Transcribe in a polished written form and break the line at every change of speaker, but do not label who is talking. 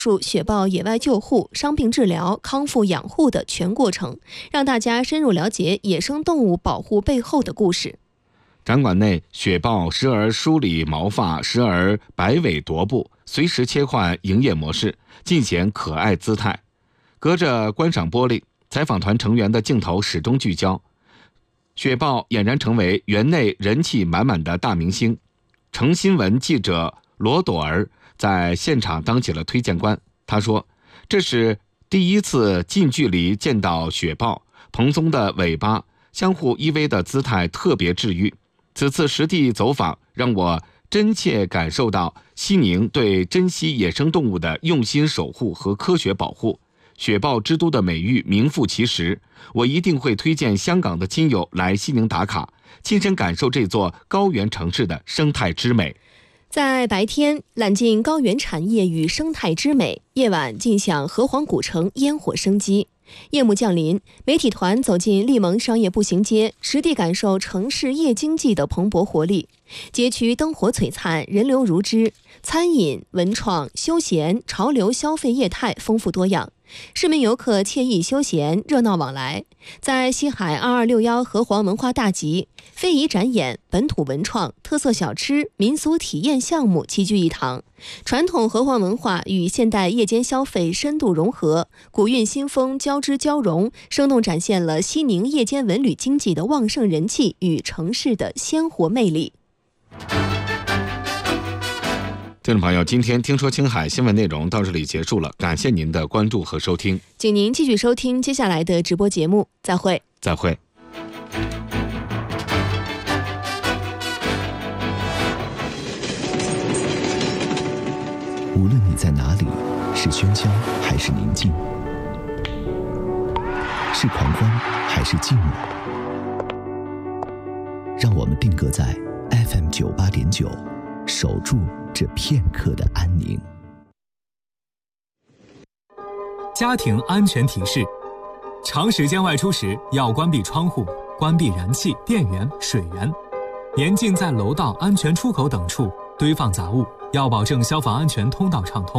述雪豹野外救护、伤病治疗、康复养护的全过程，让大家深入了解野生动物保护背后的故事。
展馆内，雪豹时而梳理毛发，时而摆尾踱步，随时切换营业模式，尽显可爱姿态。隔着观赏玻璃，采访团成员的镜头始终聚焦。雪豹俨然成为园内人气满满的大明星。成新闻记者罗朵儿在现场当起了推荐官。他说，这是第一次近距离见到雪豹，蓬松的尾巴，相互依偎的姿态特别治愈。此次实地走访，让我真切感受到西宁对珍稀野生动物的用心守护和科学保护。雪豹之都的美誉名副其实，我一定会推荐香港的亲友来西宁打卡，亲身感受这座高原城市的生态之美。
在白天揽尽高原产业与生态之美，夜晚尽享河湟古城烟火生机。夜幕降临，媒体团走进利蒙商业步行街，实地感受城市夜经济的蓬勃活力。街区灯火璀璨，人流如织，餐饮、文创、休闲、潮流消费业态丰富多样，市民游客惬意休闲，热闹往来。在西海2261河湟文化大集，非遗展演、本土文创、特色小吃、民俗体验项目齐聚一堂，传统河湟文化与现代夜间消费深度融合，古韵新风交织交融，生动展现了西宁夜间文旅经济的旺盛人气与城市的鲜活魅力。
听众朋友，今天听说青海新闻内容到这里结束了，感谢您的关注和收听，
请您继续收听接下来的直播节目，再会。
再会。
无论你在哪里，是喧嚣还是宁静，是狂欢还是寂寞，让我们定格在 FM 98.9，守住这片刻的安宁。
家庭安全提示：长时间外出时要关闭窗户、关闭燃气、电源、水源，严禁在楼道、安全出口等处堆放杂物，要保证消防安全通道畅通。